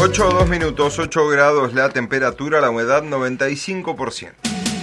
8:02, 8 grados la temperatura, la humedad 95%.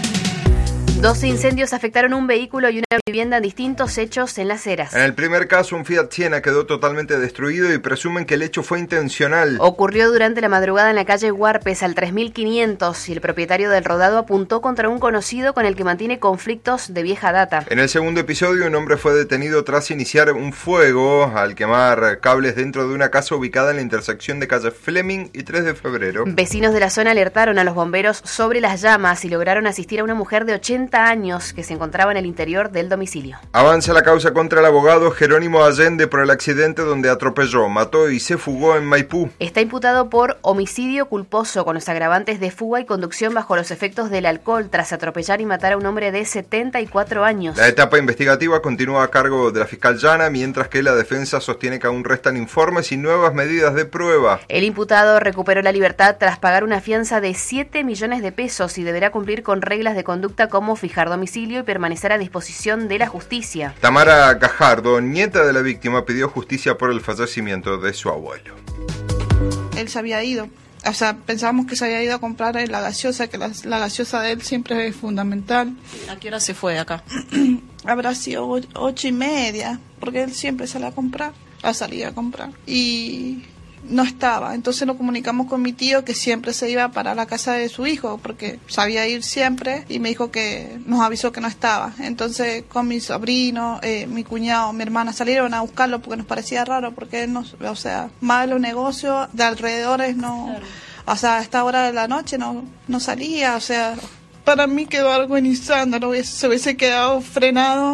12 incendios afectaron un vehículo y una vivienda en distintos hechos en Las Heras. En el primer caso, un Fiat Siena quedó totalmente destruido y presumen que el hecho fue intencional. Ocurrió durante la madrugada en la calle Huarpes, al 3500, y el propietario del rodado apuntó contra un conocido con el que mantiene conflictos de vieja data. En el segundo episodio, un hombre fue detenido tras iniciar un fuego al quemar cables dentro de una casa ubicada en la intersección de calle Fleming y 3 de febrero. Vecinos de la zona alertaron a los bomberos sobre las llamas y lograron asistir a una mujer de 80 años que se encontraba en el interior del domicilio. Avanza la causa contra el abogado Jerónimo Allende por el accidente donde atropelló, mató y se fugó en Maipú. Está imputado por homicidio culposo con los agravantes de fuga y conducción bajo los efectos del alcohol tras atropellar y matar a un hombre de 74 años. La etapa investigativa continúa a cargo de la fiscal Llana, mientras que la defensa sostiene que aún restan informes y nuevas medidas de prueba. El imputado recuperó la libertad tras pagar una fianza de 7 millones de pesos y deberá cumplir con reglas de conducta como fijar domicilio y permanecer a disposición de la justicia. Tamara Gajardo, nieta de la víctima, pidió justicia por el fallecimiento de su abuelo. Él se había ido. O sea, pensábamos que se había ido a comprar la gaseosa, que la gaseosa de él siempre es fundamental. ¿A qué hora se fue acá? Habrá sido 8:30, porque él siempre sale a comprar, a salir a comprar. Y no estaba, entonces nos comunicamos con mi tío que siempre se iba para la casa de su hijo porque sabía ir siempre y me dijo que nos avisó que no estaba. Entonces con mi sobrino, mi cuñado, mi hermana salieron a buscarlo porque nos parecía raro porque él no, o sea, más de los negocios de alrededores no, claro. O sea, a esta hora de la noche no salía, o sea, para mí quedó algo agonizando, se hubiese quedado frenado.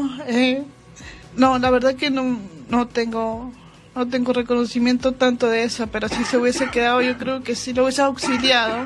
No, la verdad que no tengo reconocimiento tanto de eso, pero si se hubiese quedado, yo creo que sí lo hubiese auxiliado.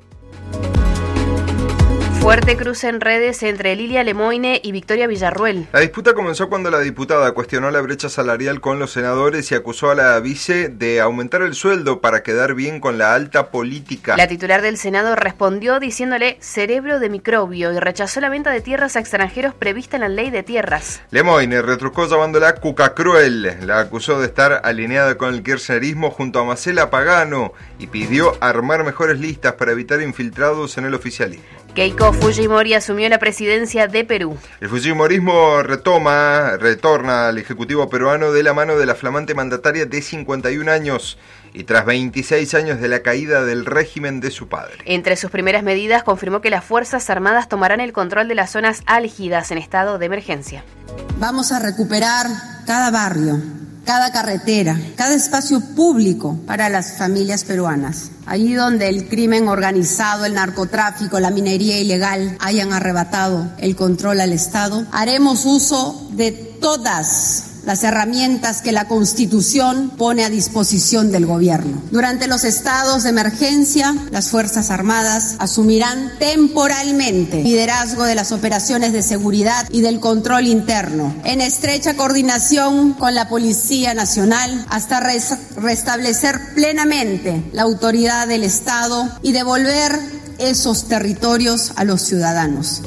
Fuerte cruce en redes entre Lilia Lemoine y Victoria Villarruel. La disputa comenzó cuando la diputada cuestionó la brecha salarial con los senadores y acusó a la vice de aumentar el sueldo para quedar bien con la alta política. La titular del Senado respondió diciéndole cerebro de microbio y rechazó la venta de tierras a extranjeros prevista en la ley de tierras. Lemoine retrucó llamándola cuca cruel, la acusó de estar alineada con el kirchnerismo junto a Marcela Pagano y pidió armar mejores listas para evitar infiltrados en el oficialismo. Keiko Fujimori asumió la presidencia de Perú. El fujimorismo retorna al Ejecutivo peruano de la mano de la flamante mandataria de 51 años y tras 26 años de la caída del régimen de su padre. Entre sus primeras medidas confirmó que las Fuerzas Armadas tomarán el control de las zonas álgidas en estado de emergencia. Vamos a recuperar cada barrio, cada carretera, cada espacio público para las familias peruanas. Allí donde el crimen organizado, el narcotráfico, la minería ilegal hayan arrebatado el control al Estado, haremos uso de todas las herramientas que la Constitución pone a disposición del gobierno. Durante los estados de emergencia, las Fuerzas Armadas asumirán temporalmente el liderazgo de las operaciones de seguridad y del control interno, en estrecha coordinación con la Policía Nacional, hasta restablecer plenamente la autoridad del Estado y devolver esos territorios a los ciudadanos.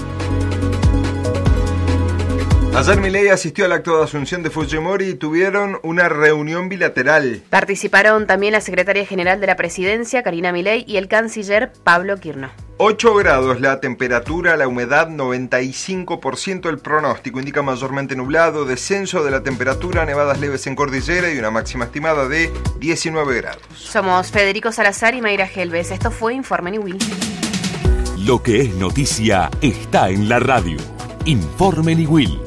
Ayer Milei asistió al acto de asunción de Fujimori y tuvieron una reunión bilateral. Participaron también la secretaria general de la presidencia, Karina Milei, y el canciller Pablo Quirno. 8 grados la temperatura, la humedad 95%, el pronóstico indica mayormente nublado, descenso de la temperatura, nevadas leves en cordillera y una máxima estimada de 19 grados. Somos Federico Salazar y Mayra Gelbes. Esto fue Informe Niwil. Lo que es noticia está en la radio. Informe Niwil.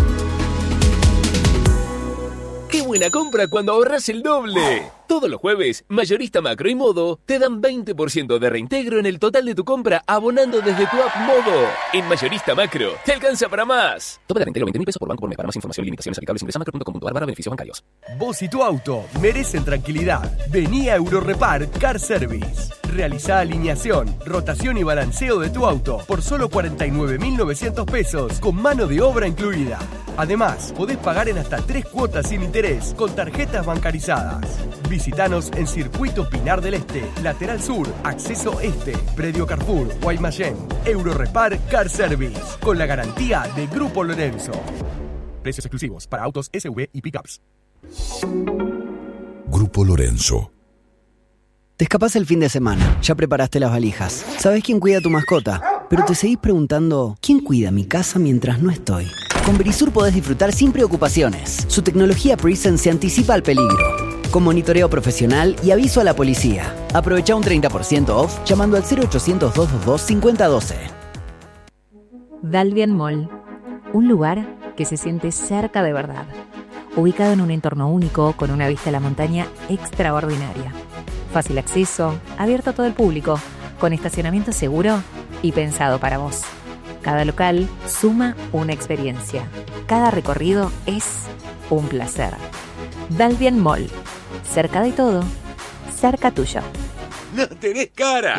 ¡Qué buena compra cuando ahorras el doble! Todos los jueves, Mayorista Macro y Modo te dan 20% de reintegro en el total de tu compra abonando desde tu app Modo. En Mayorista Macro, te alcanza para más. Tope de reintegro 20.000 pesos por banco por mes. Para más información y limitaciones aplicables ingresa macro.com.ar/beneficios bancarios. Vos y tu auto merecen tranquilidad. Vení a Eurorepar Car Service. Realizá alineación, rotación y balanceo de tu auto por solo 49.900 pesos con mano de obra incluida. Además, podés pagar en hasta 3 cuotas sin interés con tarjetas bancarizadas. Visítanos en Circuito Pinar del Este, Lateral Sur, Acceso Este, Predio Carrefour, Guaymallén. Eurorepar Car Service, con la garantía de Grupo Lorenzo. Precios exclusivos para autos SUV y pickups. Grupo Lorenzo. Te escapás el fin de semana, ya preparaste las valijas. ¿Sabés quién cuida a tu mascota? Pero te seguís preguntando, ¿quién cuida mi casa mientras no estoy? Con Verisur podés disfrutar sin preocupaciones. Su tecnología Presence se anticipa al peligro, con monitoreo profesional y aviso a la policía. Aprovecha un 30% off llamando al 0800-222-5012. Dalvian Mall, un lugar que se siente cerca de verdad. Ubicado en un entorno único con una vista a la montaña extraordinaria. Fácil acceso, abierto a todo el público, con estacionamiento seguro y pensado para vos. Cada local suma una experiencia. Cada recorrido es un placer. Dalvian Mall. Cerca de todo, cerca tuyo. ¡No tenés cara!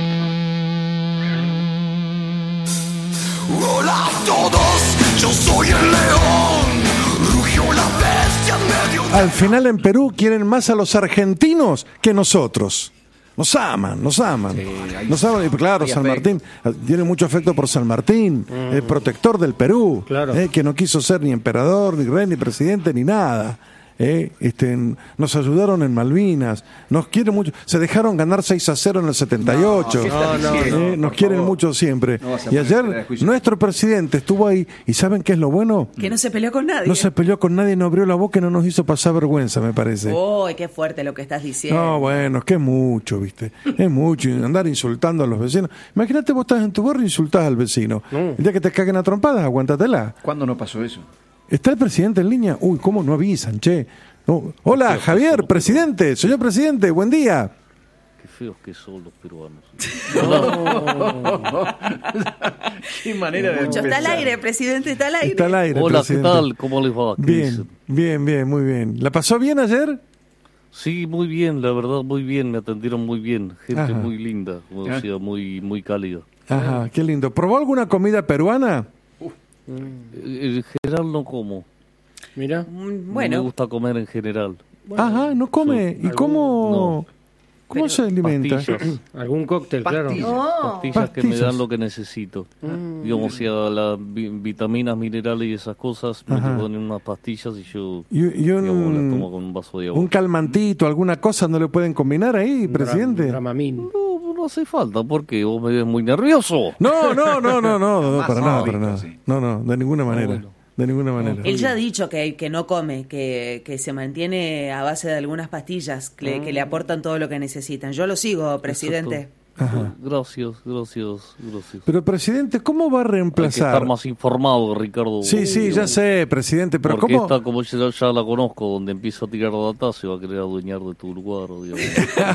Hola a todos, yo soy el león. Rugió la bestia en medio de... Al final en Perú quieren más a los argentinos que nosotros. Nos aman. Nos aman, y claro, San Martín tiene mucho afecto por San Martín, el protector del Perú, que no quiso ser ni emperador, ni rey, ni presidente, ni nada. Nos ayudaron en Malvinas, nos quieren mucho, se dejaron ganar 6-0 en el 78, nos quieren mucho siempre. Y ayer nuestro presidente estuvo ahí, y ¿saben qué es lo bueno? Que no se peleó con nadie. No se peleó con nadie, no abrió la boca y no nos hizo pasar vergüenza, me parece. ¡Uy, qué fuerte lo que estás diciendo! No, bueno, es que es mucho, ¿viste? Es mucho, y andar insultando a los vecinos. Imagínate, vos estás en tu barrio y insultás al vecino. El día que te caguen a trompadas, aguántatela. ¿Cuándo no pasó eso? ¿Está el presidente en línea? Uy, ¿cómo no avisan, che? No. Hola, Javier, presidente. Señor presidente, buen día. Qué feos que son los peruanos. Qué manera de empezar. Está al aire, presidente, está al aire. Está al aire, hola, presidente. ¿qué tal? ¿Cómo les va? Bien, muy bien. ¿La pasó bien ayer? Sí, muy bien, la verdad, muy bien. Me atendieron muy bien. Gente muy linda, o sea, muy cálida. Ajá, qué lindo. ¿Probó alguna comida peruana? En general no como. Mira. Bueno. No me gusta comer en general. Ajá, no come. ¿Y cómo se alimenta? Pastillas. ¿Algún cóctel, claro? Pastillas que me dan lo que necesito. Digamos, si a las vitaminas, minerales y esas cosas, me ponen unas pastillas y yo digamos, las tomo con un vaso de agua. ¿Un calmantito, alguna cosa no le pueden combinar ahí, presidente? Dramamine. No hace falta, porque vos me ves muy nervioso. No, para nada. No, de ninguna manera. Bueno. De ninguna manera. Él ya ha dicho que no come, que se mantiene a base de algunas pastillas que le aportan todo lo que necesitan. Yo lo sigo, presidente. Gracias. Pero, presidente, ¿cómo va a reemplazar? Hay que estar más informado, Ricardo. Sí, ya sé, presidente, pero porque ¿cómo? Esta, como ya la conozco, donde empieza a tirar data, se va a querer adueñar de tu lugar, digamos.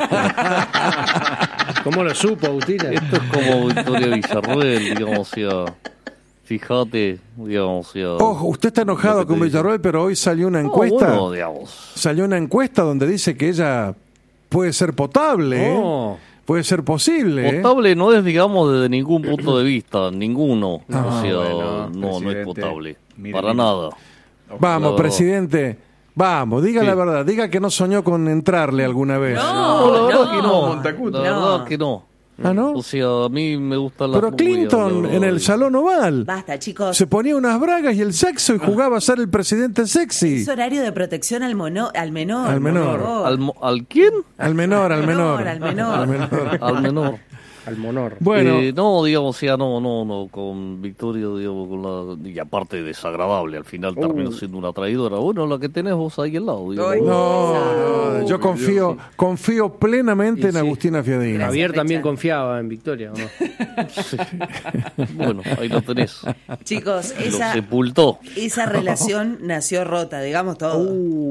¿Cómo lo supo, Agustina? Esto es como Victoria Villarruel, digamos, o sea... Fíjate, digamos... Ojo, usted está enojado con Villarruel, pero hoy salió una encuesta. Bueno, digamos. Salió una encuesta donde dice que ella puede ser potable, puede ser posible. Potable no es, digamos, desde ningún punto de vista, ninguno. O sea, no es potable. Para nada. Vamos, presidente. Vamos, diga la verdad. Diga que no soñó con entrarle alguna vez. No, la verdad que no. La verdad que no. ¿Ah, no? O sea, a mí me gusta la... Pero Clinton en el Salón Oval. Basta, chicos. Se ponía unas bragas y el sexo y jugaba a ser el presidente sexy. Es horario de protección al menor. ¿Al menor? ¿Al quién? Al menor. Al menor. Al menor. Al monor. Bueno, no, digamos, o sea, no, con Victoria, digamos, y aparte desagradable, al final terminó siendo una traidora. Bueno, la que tenés vos ahí al lado, digamos. No, yo confío plenamente en Agustina Fiadini. Javier también confiaba en Victoria, ¿o no? Sí. Bueno, ahí lo tenés. Chicos, lo sepultó. Esa relación nació rota, digamos todo.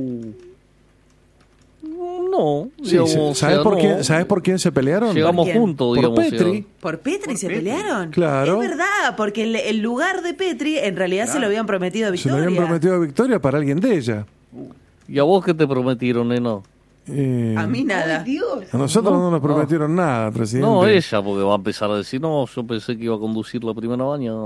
No, sí, digamos, ¿sabes por quién se pelearon? Llegamos juntos, digamos. Por Petri. ¿Por Petri se pelearon? Claro. Es verdad, porque el lugar de Petri en realidad se lo habían prometido a Victoria. Se lo habían prometido a Victoria para alguien de ella. ¿Y a vos qué te prometieron, neno? A mí nada. A nosotros no nos prometieron nada, presidente. No, ella, porque va a empezar a decir, no, yo pensé que iba a conducir la primera mañana.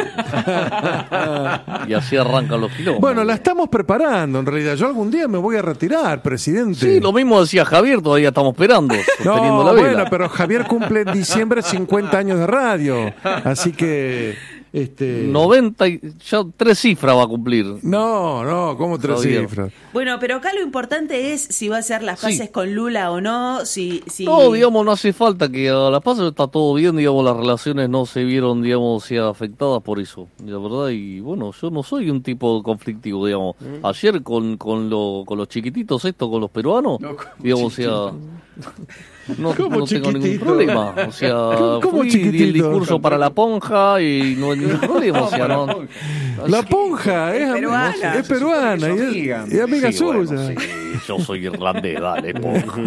Y así arrancan los kilómetros. Bueno, la estamos preparando, en realidad. Yo algún día me voy a retirar, presidente. Sí, lo mismo decía Javier, todavía estamos esperando, sosteniendo la vela. Bueno, pero Javier cumple en diciembre 50 años de radio. Así que... 90, ya 3 cifras va a cumplir. No, ¿cómo 3 cifras? Bueno, pero acá lo importante es si va a hacer las paces con Lula o no, si... No, digamos, no hace falta que a las paces está todo bien, digamos, las relaciones no se vieron, digamos, afectadas por eso, la verdad, y bueno, yo no soy un tipo conflictivo, digamos. Ayer con los chiquititos con los peruanos, digamos, no tengo ningún problema, fui el discurso para la Ponja y no hay ningún problema, La Ponja es peruana y amiga suya. Bueno, yo soy irlandés, dale, Ponja.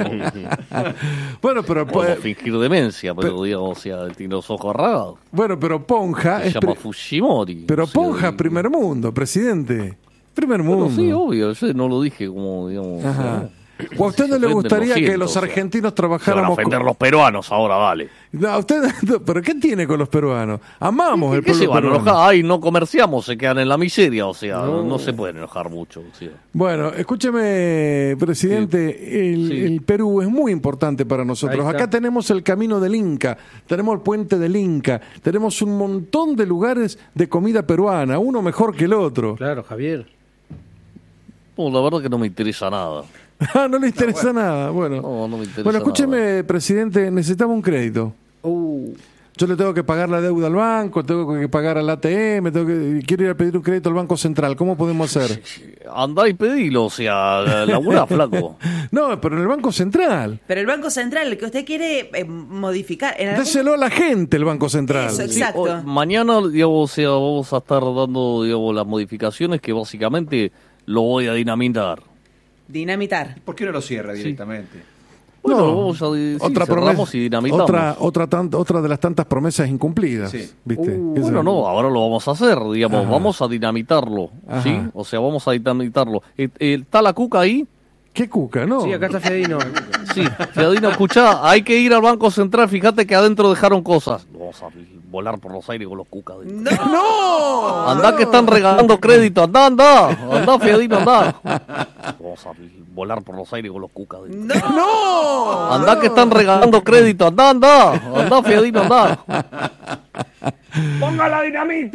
Bueno, pero puedo fingir demencia, pero digamos, tiene los ojos rasgados. Bueno, pero Ponja se llama Fujimori. Pero Ponja, primer mundo, presidente. Primer mundo. Bueno, sí, obvio, yo no lo dije como, digamos. ¿O a usted no le gustaría que los argentinos trabajáramos con los peruanos ahora, dale? No, ¿pero qué tiene con los peruanos? Amamos el pueblo peruano. Enojar? Ay, no comerciamos, se quedan en la miseria, no se pueden enojar mucho. Bueno, escúcheme, presidente, el Perú es muy importante para nosotros. Acá tenemos el camino del Inca, tenemos el puente del Inca, tenemos un montón de lugares de comida peruana, uno mejor que el otro. Claro, Javier. No, la verdad que no me interesa nada. No le interesa nada. Bueno, no me interesa. Bueno, escúcheme, presidente, necesitamos un crédito. Yo le tengo que pagar la deuda al banco, tengo que pagar al ATM, quiero ir a pedir un crédito al Banco Central. ¿Cómo podemos hacer? Andá y pedilo, laburá, flaco. No, pero en el Banco Central. Pero el Banco Central, el que usted quiere modificar... Déselo a la gente, el Banco Central. Eso, exacto. Mañana, digamos, vamos a estar dando, digamos, las modificaciones que básicamente lo voy a dinamitar. ¿Por qué no lo cierra directamente? Bueno, vamos a otra promesa y dinamitamos. Otra de las tantas promesas incumplidas. ¿Viste? Bueno, no, ahora lo vamos a hacer, digamos, vamos a dinamitarlo, ¿sí? O sea, vamos a dinamitarlo. ¿Está la Cuca ahí? ¿Qué Cuca? No. Sí, acá está Fedino. Sí, Fedino, escuchá, hay que ir al Banco Central, fíjate que adentro dejaron cosas. Vamos a volar por los aires con los Cucas. ¡No! Andá que están regalando crédito, andá, Fedino, andá. Vamos a volar por los aires con los Cucas. ¡No! Andá que están regalando crédito, andá, Fedino, andá. ¡Ponga la dinamita!